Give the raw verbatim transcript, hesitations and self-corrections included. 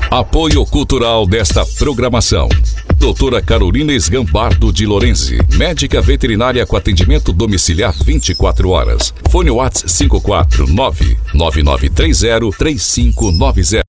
Apoio cultural desta programação: doutora Carolina Esgambardo de Lorenzi, médica veterinária com atendimento domiciliar vinte e quatro horas. Fone WhatsApp cinco quatro nove nove nove três zero três cinco nove zero.